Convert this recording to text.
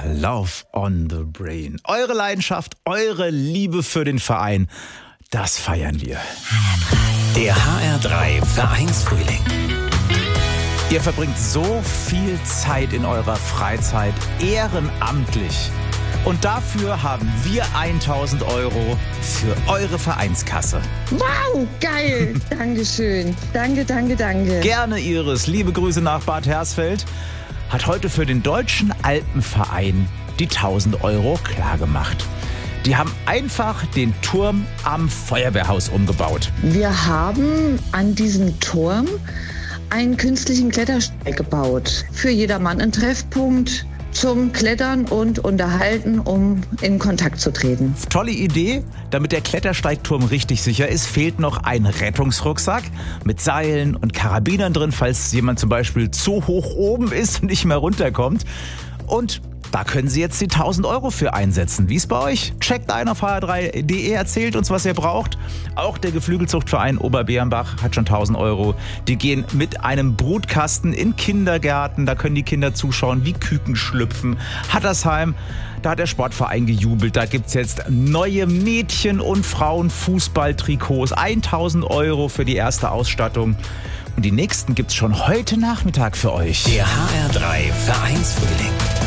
Love on the Brain. Eure Leidenschaft, eure Liebe für den Verein, das feiern wir. Der HR3 Vereinsfrühling. Ihr verbringt so viel Zeit in eurer Freizeit ehrenamtlich. Und dafür haben wir 1.000 Euro für eure Vereinskasse. Wow, geil. Dankeschön. Danke. Gerne, Iris. Liebe Grüße nach Bad Hersfeld. Hat heute für den Deutschen Alpenverein die 1.000 Euro klargemacht. Die haben einfach den Turm am Feuerwehrhaus umgebaut. Wir haben an diesem Turm einen künstlichen Klettersteig gebaut. Für jedermann ein Treffpunkt zum Klettern und Unterhalten, um in Kontakt zu treten. Tolle Idee. Damit der Klettersteigturm richtig sicher ist, fehlt noch ein Rettungsrucksack mit Seilen und Karabinern drin, falls jemand zum Beispiel zu hoch oben ist und nicht mehr runterkommt. Und da können Sie jetzt die 1.000 Euro für einsetzen. Wie ist bei euch? Checkt ein auf hr3.de, erzählt uns, was ihr braucht. Auch der Geflügelzuchtverein Oberbärenbach hat schon 1.000 Euro. Die gehen mit einem Brutkasten in Kindergärten. Da können die Kinder zuschauen, wie Küken schlüpfen. Hattersheim, da hat der Sportverein gejubelt. Da gibt's jetzt neue Mädchen- und Frauenfußballtrikots. 1.000 Euro für die erste Ausstattung. Und die nächsten gibt's schon heute Nachmittag für euch. Der HR3 Vereinsfrühling.